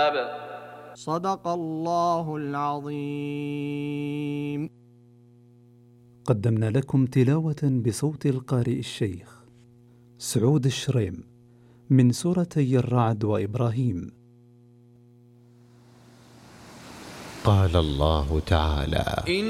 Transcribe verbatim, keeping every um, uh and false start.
صدق الله العظيم. قدمنا لكم تلاوة بصوت القارئ الشيخ سعود الشريم من سورتي الرعد وإبراهيم. قال الله تعالى: